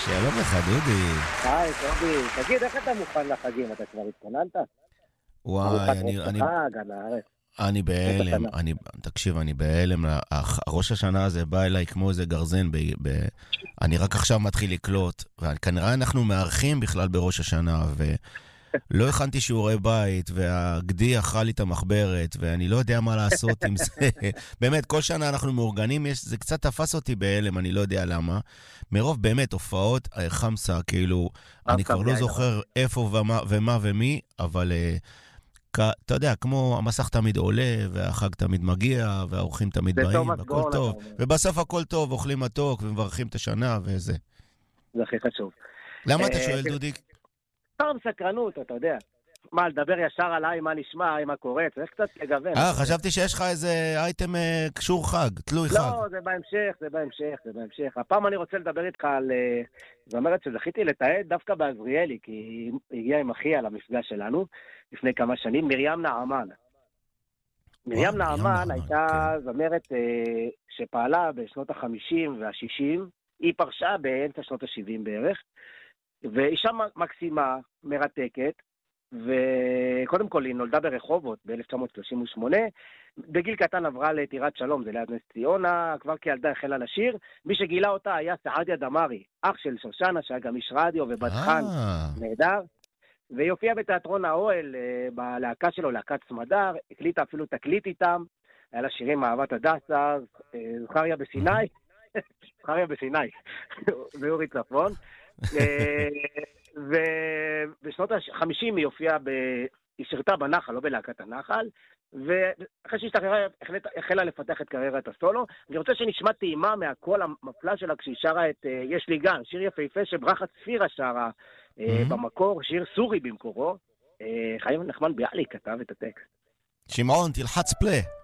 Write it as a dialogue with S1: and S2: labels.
S1: שלום לך, דודי.
S2: היי, קובי. תגיד, איך אתה מוכן לחגים? אתה כבר התכוננת?
S1: וואי,
S2: ארוחת ראש החג, על הארץ.
S1: אני בהלם, תקשיב, אני בהלם. ראש השנה הזה בא אליי כמו איזה גרזן, אני רק עכשיו מתחיל לקלוט, וכנראה אנחנו מארחים בכלל בראש השנה, ולא הכנתי שיעורי בית, והגדי אכל לי את המחברת, ואני לא יודע מה לעשות עם זה. באמת, כל שנה אנחנו מאורגנים, זה קצת תפס אותי בהלם, אני לא יודע למה. מרוב באמת הופעות, חמסה, כאילו, אני כבר לא זוכר איפה ומה ומי, אבל אתה יודע, כמו המסך תמיד עולה, והחג תמיד מגיע, והאורחים תמיד באים, והכל טוב. ובסוף הכל טוב, אוכלים מתוק, ומברכים את השנה, וזה.
S2: זה הכי חשוב.
S1: למה אתה שואל, דודי?
S2: פעם סקרנות, אתה יודע. מה, לדבר ישר עליי, מה נשמע, מה קורה, צריך קצת לגוון.
S1: חשבתי שיש לך איזה אייטם קשור חג, תלוי חג.
S2: לא, זה בהמשך. הפעם אני רוצה לדבר איתך על, זאת אומרת שזכיתי לתעד דווקא בעזריאלי, כי הגיע עם אחיה למפגש שלנו, לפני כמה שנים, מרים נעמן. מרים נעמן הייתה זמרת שפעלה בשנות ה-50 וה-60, היא פרשה באמצע שנות ה-70 בערך, ואישה מקסימה, מרתקת, וקודם כל היא נולדה ברחובות ב-1938, בגיל קטן עברה לטירת שלום, זה ליד נס ציונה, כבר כילדה החלה לשיר, מי שגילה אותה היה סעדיה דמארי, אח של שושנה שהיה גם איש רדיו ובדחן, נהדר, והיא הופיעה בתיאטרון האוהל, בלהקה שלו, להקת סמדר, הקליטה אפילו תקליט איתם, היה לה שירים אהבת הדסה, זכריה בסיני, ואורי צפון, ובשנות ה-50 היא הופיעה, היא שירתה בנחל, לא בלהקת הנחל, ואחרי שהשתחררה החלה לפתח את קריירת הסולו. אני רוצה שנשמע טעימה מהקול המפלא שלה כשהיא שרה את יש לי גן, שיר יפהפה שברכה צפירה שרה במקור, שיר סורי במקורו. חיים נחמן ביאליק כתב את הטקסט.
S1: שמעון, תלחץ פלי.